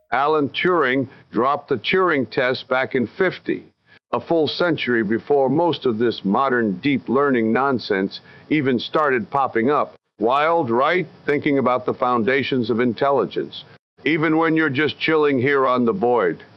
Alan Turing dropped the Turing test back in '50, a full century before most of this modern deep learning nonsense even started popping up. Wild, right? Thinking about the foundations of intelligence, even when you're just chilling here on the void.